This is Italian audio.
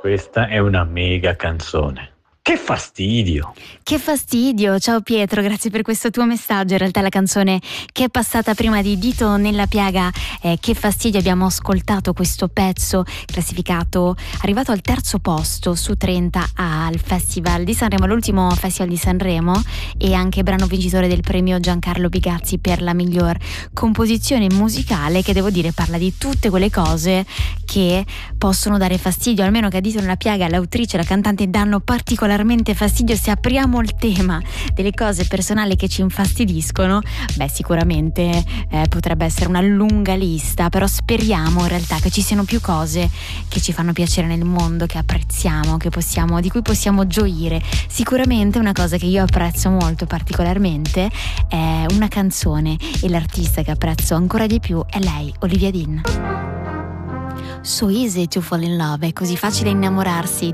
Questa è una mega canzone. Che fastidio! Che fastidio! Ciao Pietro, grazie per questo tuo messaggio. In realtà la canzone che è passata prima di Dito nella piaga è Che fastidio. Abbiamo ascoltato questo pezzo classificato, arrivato al terzo posto su 30 al Festival di Sanremo, l'ultimo Festival di Sanremo, e anche brano vincitore del premio Giancarlo Bigazzi per la miglior composizione musicale, che devo dire parla di tutte quelle cose che possono dare fastidio, almeno che a Dito nella piaga l'autrice e la cantante danno particolarmente fastidio. Se apriamo il tema delle cose personali che ci infastidiscono, sicuramente potrebbe essere una lunga lista, però speriamo in realtà che ci siano più cose che ci fanno piacere nel mondo, che apprezziamo, di cui possiamo gioire. Sicuramente una cosa che io apprezzo molto particolarmente è una canzone, e l'artista che apprezzo ancora di più è lei, Olivia Dean. So easy to fall in love, è così facile innamorarsi